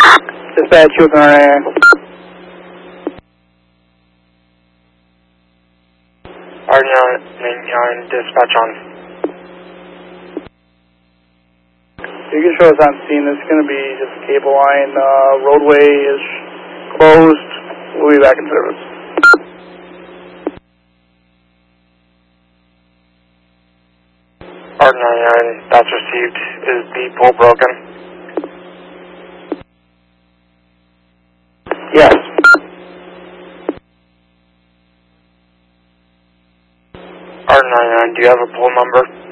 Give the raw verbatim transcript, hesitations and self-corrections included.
Dispatch, you can uh, R ninety-nine, dispatch on. You can show us on scene. It's going to be just a cable line. Uh, roadway is closed. We'll be back in service. R ninety-nine, that's received. Is the pole broken? Yes. R ninety-nine, do you have a pole number?